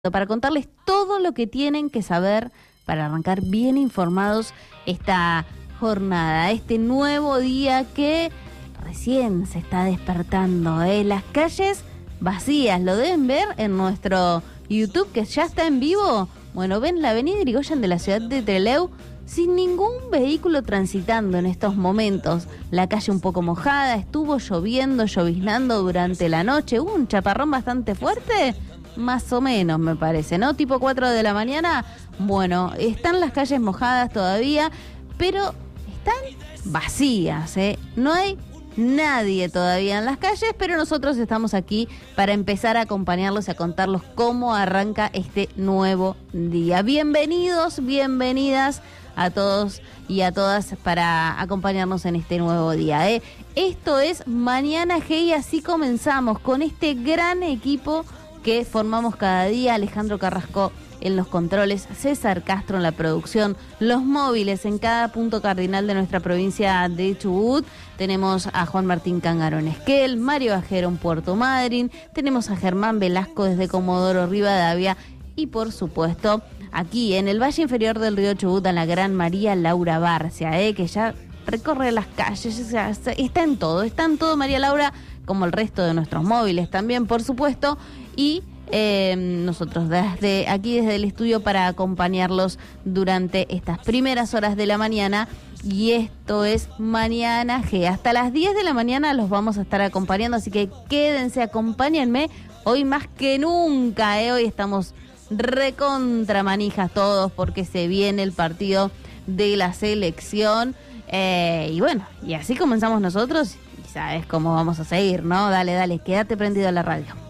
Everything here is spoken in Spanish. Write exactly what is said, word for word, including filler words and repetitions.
para contarles todo lo que tienen que saber para arrancar bien informados esta jornada, este nuevo día que recién se está despertando, ¿eh? Las calles vacías, lo deben ver en nuestro YouTube que ya está en vivo. Bueno, ven la avenida Irigoyen de la ciudad de Trelew sin ningún vehículo transitando en estos momentos. La calle un poco mojada, estuvo lloviendo, lloviznando durante la noche, hubo un chaparrón bastante fuerte. Más o menos, me parece, ¿no? Tipo cuatro de la mañana. Bueno, están las calles mojadas todavía, pero están vacías, ¿eh? No hay nadie todavía en las calles, pero nosotros estamos aquí para empezar a acompañarlos y a contarlos cómo arranca este nuevo día. Bienvenidos, bienvenidas a todos y a todas para acompañarnos en este nuevo día, ¿eh? Esto es Mañana G y así comenzamos con este gran equipo que formamos cada día. Alejandro Carrasco en los controles, César Castro en la producción, los móviles en cada punto cardinal de nuestra provincia de Chubut. Tenemos a Juan Martín Cángaro en Esquel, Mario Bajero en Puerto Madryn, tenemos a Germán Velasco desde Comodoro Rivadavia y por supuesto aquí en el Valle Inferior del Río Chubut a la gran María Laura Barcia, ¿eh? Que ya recorre las calles, o sea, está en todo, está en todo María Laura, como el resto de nuestros móviles también, por supuesto, y eh, nosotros desde aquí, desde el estudio, para acompañarlos durante estas primeras horas de la mañana. Y esto es Mañana G. Hasta las diez de la mañana los vamos a estar acompañando, así que quédense, acompáñenme. Hoy más que nunca, ¿eh? Hoy estamos recontra manijas todos porque se viene el partido de la selección. Eh, y bueno, y así comenzamos nosotros y sabes cómo vamos a seguir, ¿no? Dale, dale, quédate prendido a la radio.